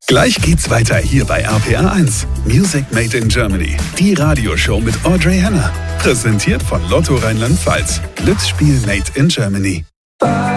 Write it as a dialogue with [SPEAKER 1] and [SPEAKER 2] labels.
[SPEAKER 1] Gleich geht's weiter hier bei RPR 1. Music Made in Germany. Die Radioshow mit Audrey Henner. Präsentiert von Lotto Rheinland-Pfalz. Glücksspiel Made in Germany.